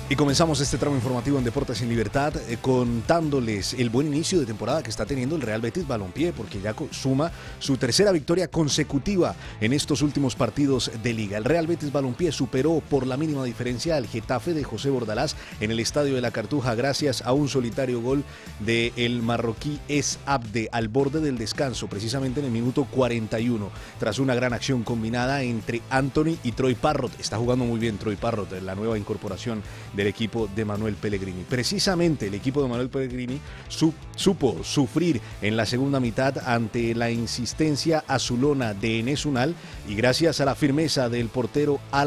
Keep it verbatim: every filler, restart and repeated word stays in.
Y comenzamos este tramo informativo en Deportes en Libertad eh, contándoles el buen inicio de temporada que está teniendo el Real Betis Balompié, porque ya suma su tercera victoria consecutiva en estos últimos partidos de Liga. El Real Betis Balompié superó por la mínima diferencia al Getafe de José Bordalás en el Estadio de la Cartuja gracias a un solitario gol del marroquí Es Abde al borde del descanso, precisamente en el minuto cuarenta y uno, tras una gran acción combinada entre Anthony y Troy Parrott. Está jugando muy bien Troy Parrott, la nueva incorporación del equipo de Manuel Pellegrini. Precisamente el equipo de Manuel Pellegrini su, supo sufrir en la segunda mitad ante la insistencia azulona de Enes Unal y gracias a la firmeza del portero Al